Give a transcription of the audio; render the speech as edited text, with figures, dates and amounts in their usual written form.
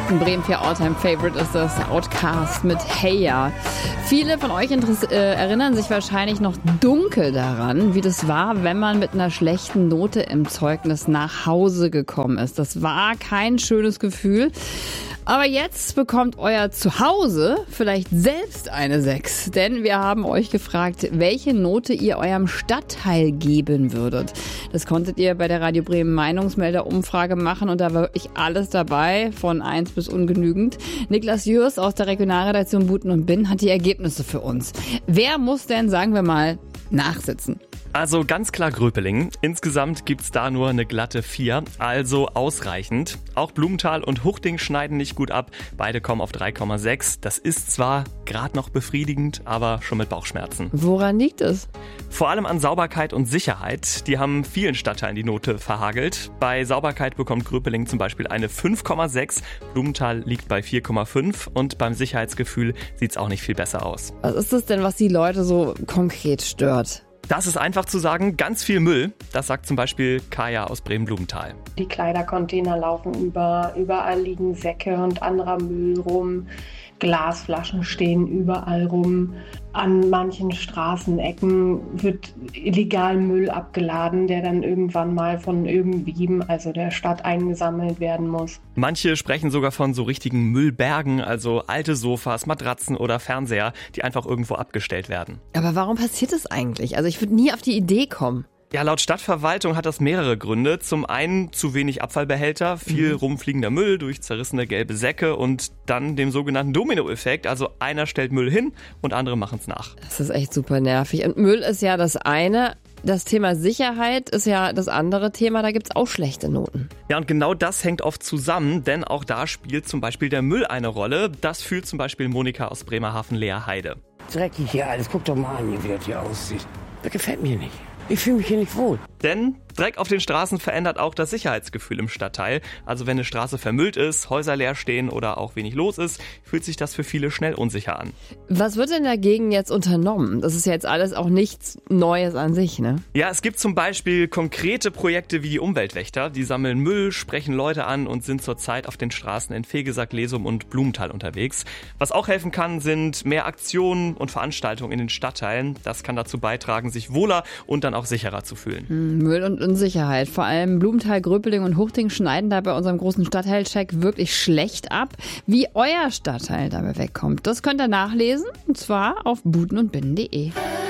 Ein Bremen 4 Alltime Favorite ist das Outcast mit Hey Ya. Viele von euch erinnern sich wahrscheinlich noch dunkel daran, wie das war, wenn man mit einer schlechten Note im Zeugnis nach Hause gekommen ist. Das war kein schönes Gefühl. Aber jetzt bekommt euer Zuhause vielleicht selbst eine 6. Denn wir haben euch gefragt, welche Note ihr eurem Stadtteil geben würdet. Das konntet ihr bei der Radio Bremen Meinungsmelder-Umfrage machen und da war wirklich alles dabei, von 1 bis ungenügend. Niklas Jörs aus der Regionalredaktion Buten und Binn hat die Ergebnisse für uns. Wer muss denn, sagen wir mal, nachsitzen? Also ganz klar Gröpeling. Insgesamt gibt's da nur eine glatte 4, also ausreichend. Auch Blumenthal und Huchting schneiden nicht gut ab. Beide kommen auf 3,6. Das ist zwar gerade noch befriedigend, aber schon mit Bauchschmerzen. Woran liegt es? Vor allem an Sauberkeit und Sicherheit. Die haben vielen Stadtteilen die Note verhagelt. Bei Sauberkeit bekommt Gröpeling zum Beispiel eine 5,6. Blumenthal liegt bei 4,5 und beim Sicherheitsgefühl sieht's auch nicht viel besser aus. Was ist es denn, was die Leute so konkret stört? Das ist einfach zu sagen, ganz viel Müll. Das sagt zum Beispiel Kaya aus Bremen-Blumenthal. Die Kleidercontainer laufen über, überall liegen Säcke und anderer Müll rum. Glasflaschen stehen überall rum. An manchen Straßenecken wird illegal Müll abgeladen, der dann irgendwann mal von irgendwem, also der Stadt, eingesammelt werden muss. Manche sprechen sogar von so richtigen Müllbergen, also alte Sofas, Matratzen oder Fernseher, die einfach irgendwo abgestellt werden. Aber warum passiert das eigentlich? Also ich würde nie auf die Idee kommen. Ja, laut Stadtverwaltung hat das mehrere Gründe. Zum einen zu wenig Abfallbehälter, viel rumfliegender Müll durch zerrissene gelbe Säcke und dann dem sogenannten Dominoeffekt. Also einer stellt Müll hin und andere machen es nach. Das ist echt super nervig. Und Müll ist ja das eine. Das Thema Sicherheit ist ja das andere Thema. Da gibt's auch schlechte Noten. Ja, und genau das hängt oft zusammen, denn auch da spielt zum Beispiel der Müll eine Rolle. Das fühlt zum Beispiel Monika aus Bremerhaven-Leerheide. Dreckig hier alles. Guck doch mal an, wie das hier aussieht. Das gefällt mir nicht. Ich fühle mich hier nicht wohl. Denn Dreck auf den Straßen verändert auch das Sicherheitsgefühl im Stadtteil. Also wenn eine Straße vermüllt ist, Häuser leer stehen oder auch wenig los ist, fühlt sich das für viele schnell unsicher an. Was wird denn dagegen jetzt unternommen? Das ist ja jetzt alles auch nichts Neues an sich, ne? Ja, es gibt zum Beispiel konkrete Projekte wie die Umweltwächter. Die sammeln Müll, sprechen Leute an und sind zurzeit auf den Straßen in Vegesack, Lesum und Blumenthal unterwegs. Was auch helfen kann, sind mehr Aktionen und Veranstaltungen in den Stadtteilen. Das kann dazu beitragen, sich wohler und dann auch sicherer zu fühlen. Müll und Unsicherheit. Vor allem Blumenthal, Gröpeling und Huchting schneiden da bei unserem großen Stadtteilcheck wirklich schlecht ab. Wie euer Stadtteil dabei wegkommt, das könnt ihr nachlesen. Und zwar auf butenundbinnen.de.